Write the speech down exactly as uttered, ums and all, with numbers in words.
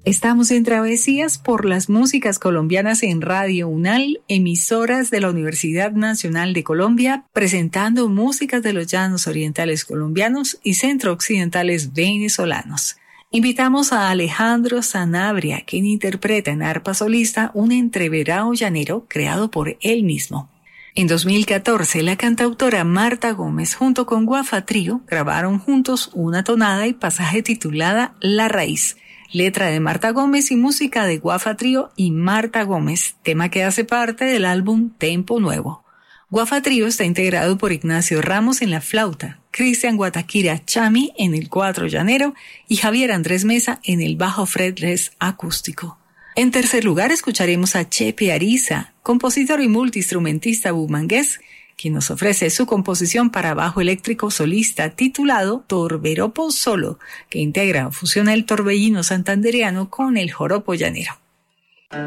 Estamos en Travesías por las músicas colombianas en Radio UNAL, emisoras de la Universidad Nacional de Colombia, presentando músicas de los llanos orientales colombianos y centro-occidentales venezolanos. Invitamos a Alejandro Sanabria, quien interpreta en arpa solista un entreverado llanero creado por él mismo. En dos mil catorce, la cantautora Marta Gómez junto con Guafa Trío grabaron juntos una tonada y pasaje titulada La Raíz, letra de Marta Gómez y música de Guafa Trío y Marta Gómez, tema que hace parte del álbum Tempo Nuevo. Guafa Trío está integrado por Ignacio Ramos en la flauta, Cristian Guataquira Chami en el cuatro llanero y Javier Andrés Mesa en el bajo fretless acústico. En tercer lugar escucharemos a Chepe Ariza, compositor y multiinstrumentista bumangués, quien nos ofrece su composición para bajo eléctrico solista titulado Torberopo Solo, que integra o fusiona el torbellino santandereano con el joropo llanero.